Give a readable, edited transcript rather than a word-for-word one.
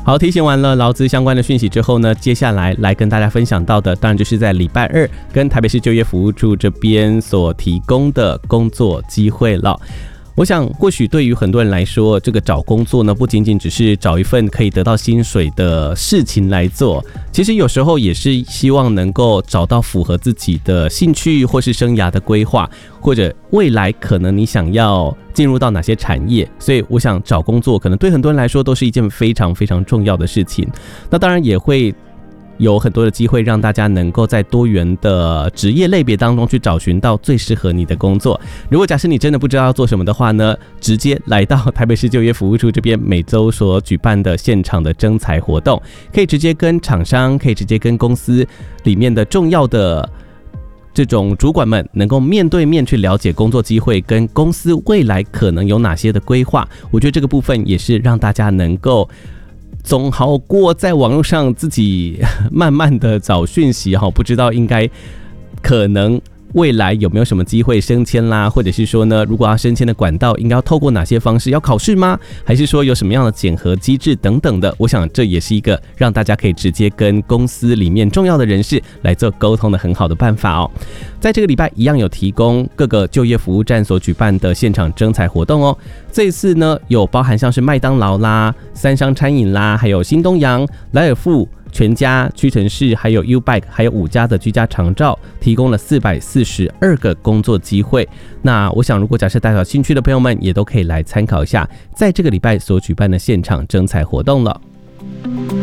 好，提醒完了劳资相关的讯息之后呢，接下来跟大家分享到的，当然就是在礼拜二跟台北市就业服务处这边所提供的工作机会了。我想或许对于很多人来说，这个找工作呢，不仅仅只是找一份可以得到薪水的事情来做，其实有时候也是希望能够找到符合自己的兴趣或是生涯的规划，或者未来可能你想要进入到哪些产业。所以我想找工作可能对很多人来说都是一件非常非常重要的事情。那当然也会有很多的机会让大家能够在多元的职业类别当中去找寻到最适合你的工作。如果假设你真的不知道要做什么的话呢，直接来到台北市就业服务处这边每周所举办的现场的征才活动，可以直接跟厂商，可以直接跟公司里面的重要的这种主管们能够面对面去了解工作机会跟公司未来可能有哪些的规划。我觉得这个部分也是让大家能够总好过在网络上自己慢慢的找讯息，不知道应该可能未来有没有什么机会升迁啦，或者是说呢，如果要升迁的管道应该要透过哪些方式，要考试吗？还是说有什么样的检核机制等等的。我想这也是一个让大家可以直接跟公司里面重要的人士来做沟通的很好的办法哦。在这个礼拜一样有提供各个就业服务站所举办的现场征才活动哦。这一次呢，有包含像是麦当劳啦、三商餐饮啦，还有新东阳、莱尔富、全家、屈臣氏，还有 U-Bike， 还有5家的居家长照，提供了442个工作机会。那我想如果假设大家有兴趣的朋友们也都可以来参考一下在这个礼拜所举办的现场征才活动了。